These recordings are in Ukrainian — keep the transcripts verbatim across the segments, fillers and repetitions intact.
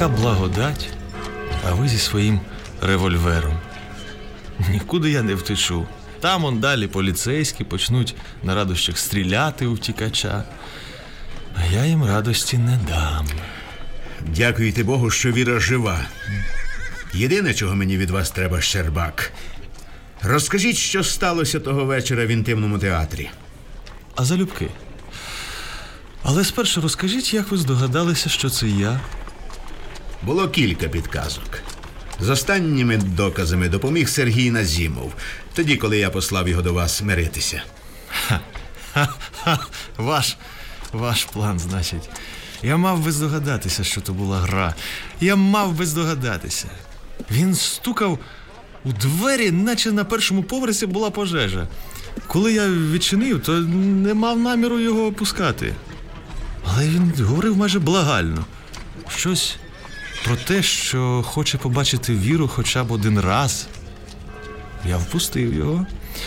така благодать, а ви зі своїм револьвером. Нікуди я не втечу. Там он далі поліцейські почнуть на радощах стріляти у втікача. А я їм радості не дам. Дякуйте Богу, що Віра жива. Єдине, чого мені від вас треба, Щербак. Розкажіть, що сталося того вечора в інтимному театрі. А залюбки. Але спершу розкажіть, як ви здогадалися, що це я? Було кілька підказок. З останніми доказами допоміг Сергій Назімов. Тоді, коли я послав його до вас миритися. Ха-ха-ха. Ваш, ваш план, значить. Я мав би здогадатися, що то була гра. Я мав би здогадатися. Він стукав у двері, наче на першому поверсі була пожежа. Коли я відчинив, то не мав наміру його опускати. Але він говорив майже благально. Щось про те, що хоче побачити Віру хоча б один раз. Я впустив його.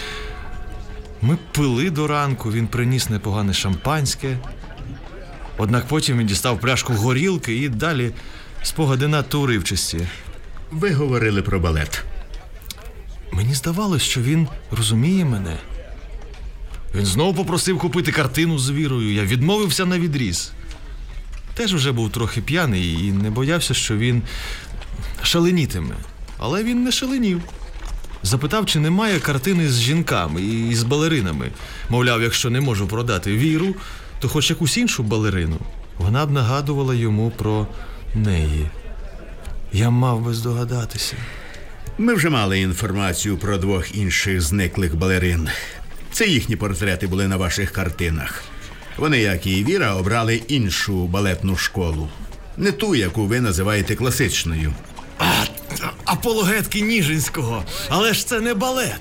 Ми пили до ранку, він приніс непогане шампанське. Однак потім він дістав пляшку горілки і далі спогади надто уривчасті. Ви говорили про балет. Мені здавалось, що він розуміє мене. Він знову попросив купити картину з Вірою. Я відмовився навідріз. Теж уже був трохи п'яний і не боявся, що він шаленітиме. Але він не шаленів. Запитав, чи немає картини з жінками і з балеринами. Мовляв, якщо не можу продати Віру, то хоч якусь іншу балерину. Вона б нагадувала йому про неї. Я мав би здогадатися. Ми вже мали інформацію про двох інших зниклих балерин. Це їхні портрети були на ваших картинах. Вони, як і Віра, обрали іншу балетну школу. Не ту, яку ви називаєте класичною. А, апологетки Ніжинського. Але ж це не балет.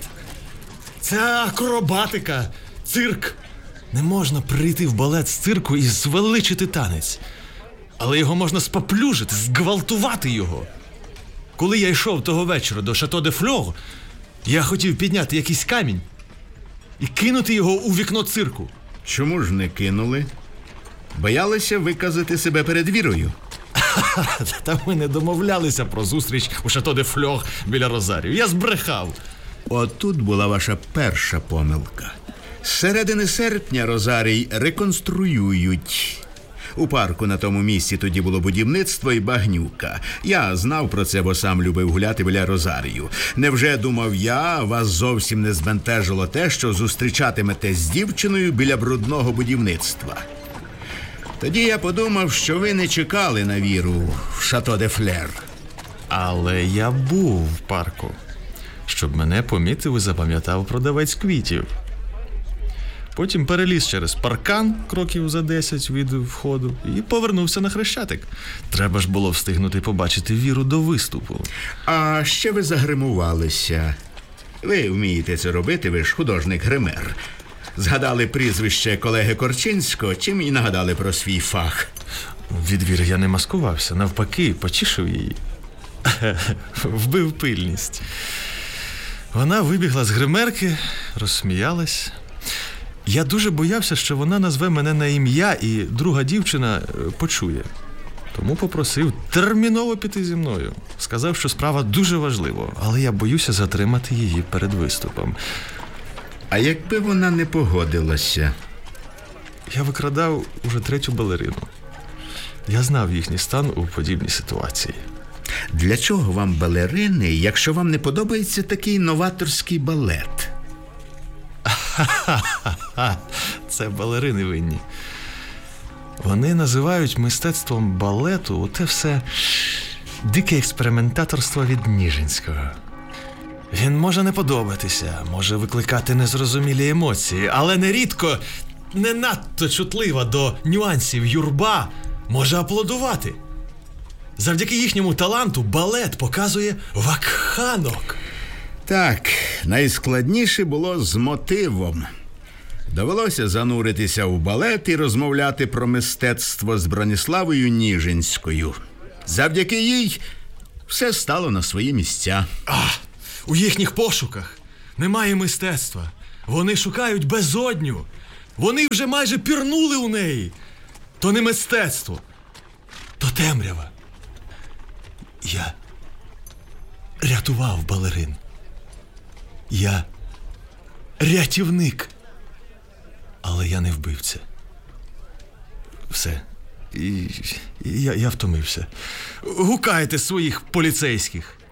Це акробатика, цирк. Не можна прийти в балет з цирку і звеличити танець. Але його можна споплюжити, зґвалтувати його. Коли я йшов того вечора до Шато де Фльор, я хотів підняти якийсь камінь і кинути його у вікно цирку. Чому ж не кинули? Боялися виказати себе перед Вірою? Та ми не домовлялися про зустріч у Шато де Фльор біля Розарію. Я збрехав. Отут була ваша перша помилка. З середини серпня Розарій реконструюють. У парку на тому місці тоді було будівництво і багнюка. Я знав про це, бо сам любив гуляти біля Розарію. Невже, думав я, вас зовсім не збентежило те, що зустрічатимете з дівчиною біля брудного будівництва? Тоді я подумав, що ви не чекали на Віру в Шато де Флер. Але я був в парку, щоб мене помітив і запам'ятав продавець квітів. Потім переліз через паркан кроків за десять від входу і повернувся на Хрещатик. Треба ж було встигнути побачити Віру до виступу. А ще ви загримувалися. Ви вмієте це робити, ви ж художник-гример. Згадали прізвище колеги Корчинського, чим і нагадали про свій фах. Від Віри я не маскувався, навпаки, потішив її. Вбив пильність. Вона вибігла з гримерки, розсміялась. Я дуже боявся, що вона назве мене на ім'я і друга дівчина почує. Тому попросив терміново піти зі мною. Сказав, що справа дуже важлива, але я боюся затримати її перед виступом. А якби вона не погодилася? Я викрадав уже третю балерину. Я знав їхній стан у подібній ситуації. Для чого вам балерини, якщо вам не подобається такий новаторський балет? Ха-ха-ха, це балерини винні. Вони називають мистецтвом балету оте все дике експериментаторство від Ніжинського. Він може не подобатися, може викликати незрозумілі емоції, але нерідко не надто чутлива до нюансів юрба може аплодувати. Завдяки їхньому таланту балет показує вакханок. Так, найскладніше було з мотивом. Довелося зануритися в балет і розмовляти про мистецтво з Броніславою Ніжинською. Завдяки їй все стало на свої місця. А, у їхніх пошуках немає мистецтва. Вони шукають безодню. Вони вже майже пірнули у неї. То не мистецтво, то темрява. Я рятував балерин. Я рятівник. Але я не вбивця. Все. І, і я, я втомився. Гукайте своїх поліцейських.